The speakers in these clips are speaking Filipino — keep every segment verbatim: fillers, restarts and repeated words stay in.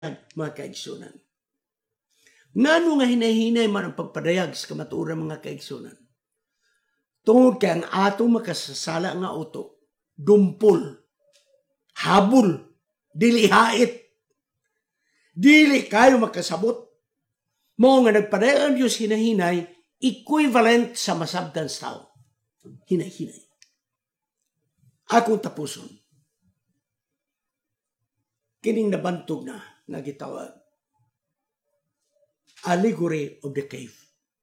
mga kaigsunan. Ngano nga hinahinay man ang pagpadayag sa kamatuoran mga kaigsunan. Tungod kay ang ato makasasala nga uto, dumpol, habol, dili hait, dili kayo makasabot. Mo nga nagpadayag ang Diyos hinahinay, equivalent sa masabdan sa tao. Hinay-hinay. Akong tapuson. Kining nabantog na, nagitawag. Allegory of the Cave.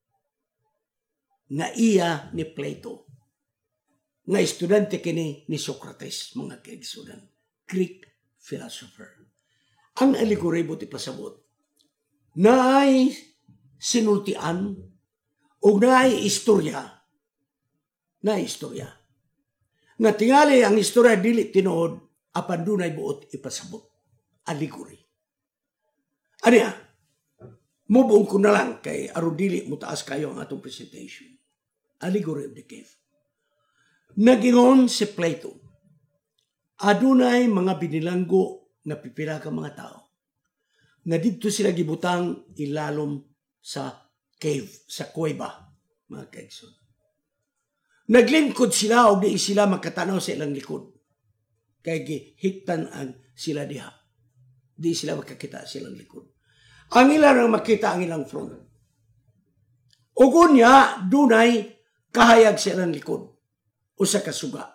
Nga iya ni Plato. Nga estudyante kini ni Socrates, mga kaigsunan. Greek philosopher. Ang allegory buti pasabot. Na ay sinultian o na ay istorya. Na ay istorya. Nga tingali ang istorya dili tinuod apan dunay buot ipasabot. Allegory. Ano yan? Mubuong ko na lang kay arudili mutaas kayo ang atong presentation. Allegory of the Cave. Nagingon si Plato. Adunay mga binilanggo nga pipila ka mga tao. Nga dito sila gibutang ilalom sa cave, sa kuweba, mga kaigsoon. Naglingkod sila o di sila makatanaw sa ilang likod. Kaya gihiktanan sila diha. Di sila makakita sa ilang likod. Ang ilan ang makita ang ilang front. Ugon niya, dunay kahayag sa ilang likod o sa kasuga.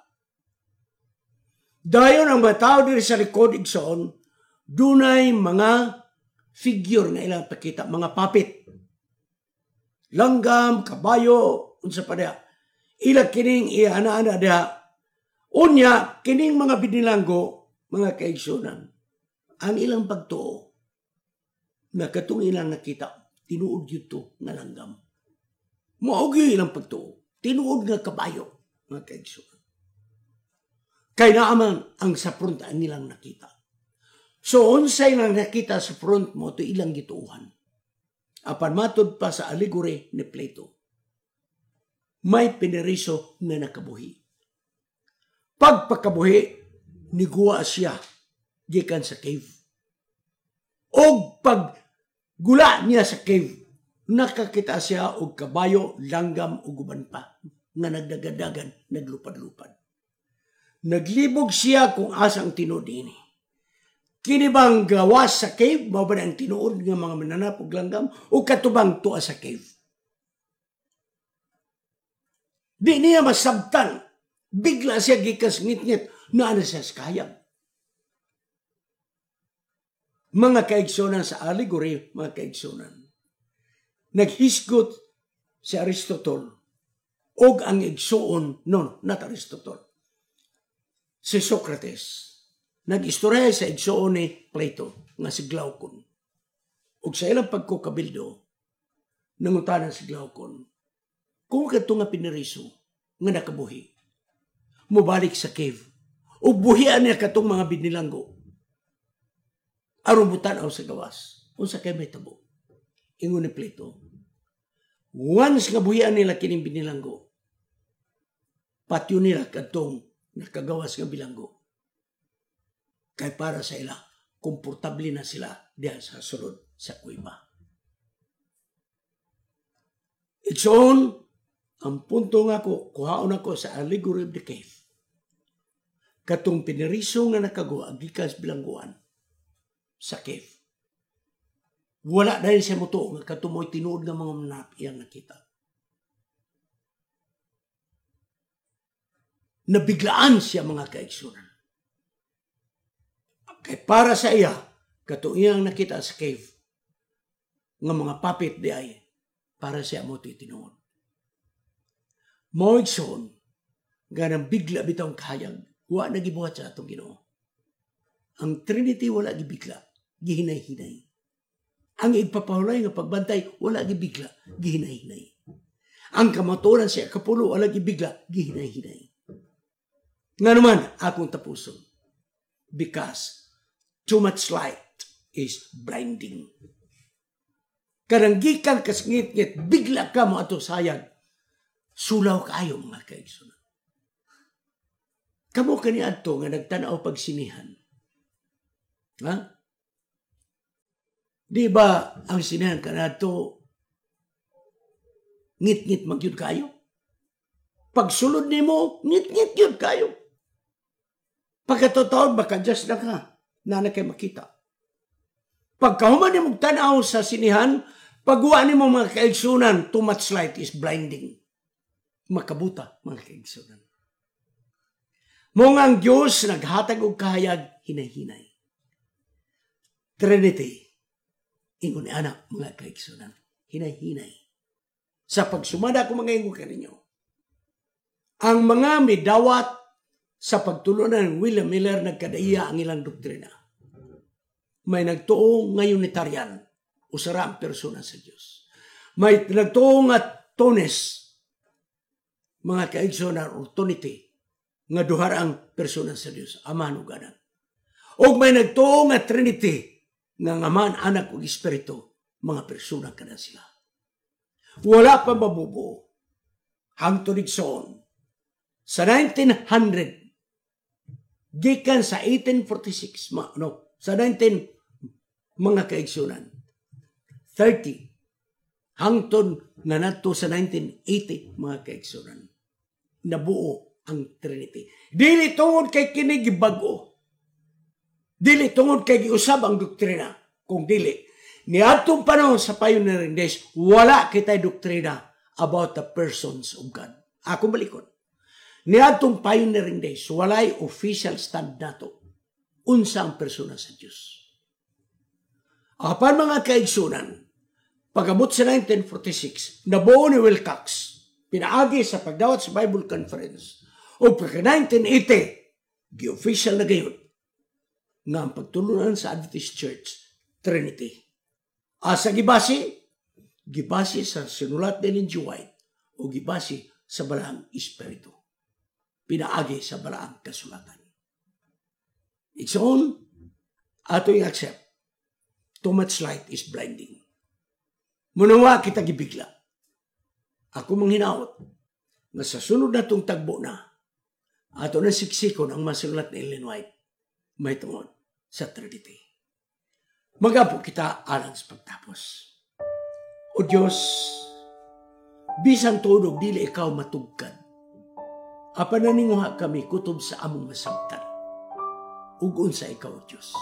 Dayon ang mga tao diri sa likod, igsoon, dunay mga figure nga ilang pakita, mga puppet. Langgam, kabayo, unsa pa diha. Ila kining iana-ana diha. Unya, kining mga binilanggo, mga kaigsunan, ang ilang pagtuo, na katong ilang nakita, tinuod yuto nga langgam. Maugi ilang pagtuo, tinuod nga kabayo, mga kaigsunan. Kaya naaman ang sa front ang nilang nakita. So, unsay lang nakita sa front mo, ito ilang gituuhan. Apan matod pa sa allegory ni Plato, may pineriso nga nakabuhi. Pagpakabuhi, niguwa siya gikan sa cave. O pag gula niya sa cave, nakakita siya og kabayo, langgam o guban pa nga nagdagadagan, naglupad-lupad. Naglibog siya kung asa ang tinuod ini. Kini bang gawas sa cave, mao ba ang tinuod nga mga mananap og langgam o katubang tuwa sa cave? Di niya masabtan. Bigla siya gikas ngit-ngit na ana siya sa kayang. Mga kaigsunan sa allegory, mga kaigsunan, naghisgot si Aristotle og ang igsuon, no, not Aristotle, si Socrates. Nag-istorya sa igsuon ni Plato nga si Glaucon. Og sa ilang pagkukabildo, nangutanan si Glaucon, kung kato nga piniriso nga nakabuhi, mubalik sa cave, o buhian niya katong mga binilanggo, aron butanaw sa gawas, unsa kay may tabo. Ingon ni Plato, once nga buhian nila kining binilanggo, patyo nila katong nakagawas nga bilanggo. Kay para sa ila, komportable na sila diyan sa sulod sa kuweba. It's on, ang punto nga ko, kuhaon ako sa allegory of the cave. Katong piniriso nga nakagawa, gikas bilangguan sa cave. Wala dahil siya mo to, nga katumoy tinuod nga mga manap iyang nakita. Nabiglaan siya mga kaigsunan. Kay para sa iya, kato iyang nakita sa cave, nga mga puppet di ay, para siya mo ito tinuod. Moigson, ganang bigla bitang kahayag, wa nagibuhat sa atong Ginoo. Ang Trinity wala gibigla, gihinay-hinay. Ang igpapahulay nga pagbantay, wala gibigla, gihinay-hinay. Ang kamaturan siya kapulo, wala gibigla, gihinay-hinay. Nga naman, akong tapuson. Because too much light is blinding. Karanggikan kasngit-ngit, bigla ka mo ato sayag. Sulaw kayo mga kaigsunan. Kamo kani adto nga nagtanaw pagsinihan. Ha? Di ba ang sinahan ka na ito, ngit-ngit magyud kayo? Pagsulod ni mo, ngit-ngit yun kayo. Pagkatotoo, baka just na ka, na na kayo makita. Pagkahuman ni mong tanaw sa sinihan, pagwa ni mo mga kaigsunan, too much light is blinding. Makabuta, mga kaigsunan. Mong ang Diyos naghatag og kahayag, hinay-hinay. Trinity, ingon ni anak, mga kaigsunan, hinay-hinay. Sa pagsumada ko mga ingon ka ninyo, ang mga midawat sa pagtulunan ng William Miller nagkadaiya ang ilang doktrina. May nagtuo nga Unitarian, usara ang persona sa Diyos. May nagtuo nga Tones, mga kaigsunan o Trinity, nga duhar ang persona sa Diyos, Ama ug Anak. O may nagtuo nga Trinity, nga Ama, Anak ug Espiritu, mga persona kada sila. Wala pa mabubuo. Hangtod igsoon. Sa nineteen hundred, gikan sa eighteen forty-six, ma, no, sa nineteen, mga kaigsunan, thirty, hangtod na nato sa nineteen eighty, mga kaigsunan, nabuo ang Trinity. Dili tungod kay kini gibago. Dili tungod kay giusab ang doktrina. Kung dili, niadtong panahon sa pioneering days, wala kitay doktrina about the persons of God. Ako balikon. Niadtong pioneering days, walay official stand nato. Unsa ang persona sa Diyos. Apan mga kaigsunan, pag-abot sa nineteen forty-six, nabuo ni Wilcox, pinaagi sa pagdawat sa Bible Conference, o pagka nineteen eighty, gi-official na gayon, nga ang pagtulunan sa Adventist Church, Trinity. Asa gibasi? Gibasi sa sinulat ni G. White, o gibasi sa Balaang Espiritu. Pinaagi sa Balaang Kasulatan. It's on, ato yung accept. Too much light is blinding. Munawa kita gibigla. Ako mang hinaot, nga sa sunod na itong tagbo na, ato na siksikon ang masulat ni Ellen White, may tungod sa Trinity. Magapo kita alang sa pagtapos. O Diyos, bisang tudog dili ikaw matugkad. Apa na ninguha kami kutob sa among masabtan. Ugon sa ikaw, Diyos.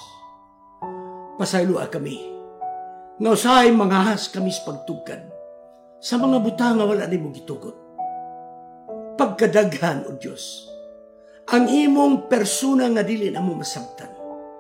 Pasaylua kami. Nga usahay mangahas kami sa pagtugkad. Sa mga butang nga wala ni mo gitugot. Pagkadaghan, O Diyos, ang imong persona nga dili na mo masabtan.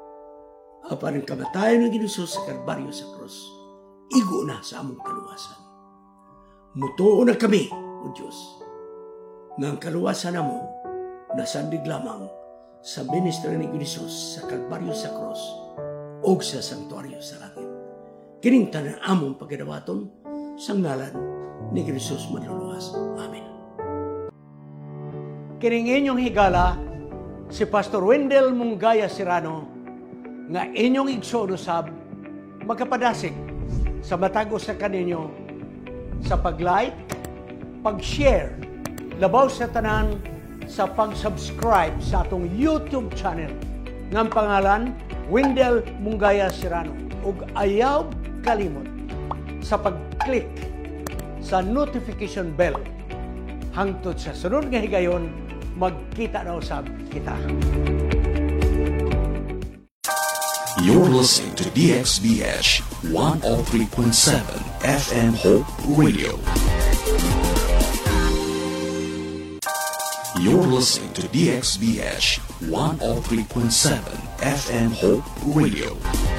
Apa ng kamatayan ng Ginusos sa Kalbaryo sa Krus, igo na sa among kaluwasan. Mutuo na kami, O Diyos, nga ang kaluwasan na mo nasandig lamang sa ministry ni Ginusos sa Kalbaryo sa Krus o sa Sanktuaryo sa Langit. Kining tanan among pagkadawaton sa ngalan ni Ginusos manluluwas. Amen. Kining inyong higala si Pastor Wendell Munggaya Serrano nga inyong igsoon usab magkapadasig sa matag sa kaninyo sa pag-like, pag-share, labaw sa tanan sa pag-subscribe sa atong YouTube channel ng pangalan Wendell Munggaya Serrano ug ayaw kalimot sa pag-click sa notification bell hangtod sa sunod nga higayon magkita na usab kita. You're listening to D X B H one oh three point seven F M Hope Radio. You're listening to D X B H one oh three point seven F M Hope Radio.